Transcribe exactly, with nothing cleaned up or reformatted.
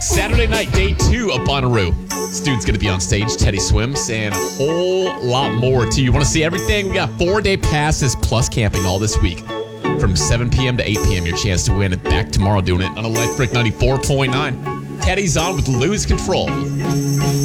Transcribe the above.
Saturday night, day two of Bonnaroo. Stu's going to be on stage, Teddy Swims, and a whole lot more, too. You want to see everything? We got four-day passes plus camping all this week. From seven p.m. to eight p.m., your chance to win. And back tomorrow doing it on Electric ninety-four point nine. Teddy's on with Lose Control.